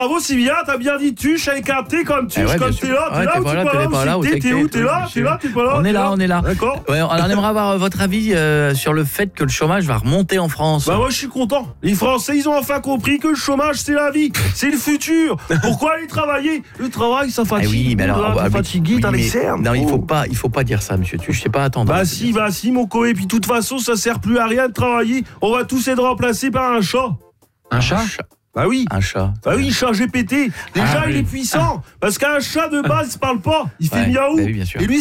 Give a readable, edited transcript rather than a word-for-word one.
Bravo Sylvia, t'as bien dit tuche avec un T comme tuche, ouais, comme bien t'es sûr. là, Ouais, t'es pas là, t'es où, t'es là, t'es pas là. On est là. D'accord. Ouais, alors on aimerait avoir votre avis sur le fait que le chômage va remonter en France. Bah moi je suis content. Les Français ils ont enfin compris que le chômage c'est la vie, c'est le futur. Pourquoi aller travailler? Le travail ça fatigue. Oui, mais alors fatigué, t'as les cernes. Non, il faut pas dire ça, monsieur. Je sais pas attendre. Bah si mon coé, puis de toute façon ça sert plus à rien de travailler. On va tous être remplacés par un chat. Un chat? Bah oui. Un chat. Bah oui, chat GPT. Déjà il est puissant parce qu'un chat de base il parle pas, il fait miaou. Bah oui, bien sûr. Et lui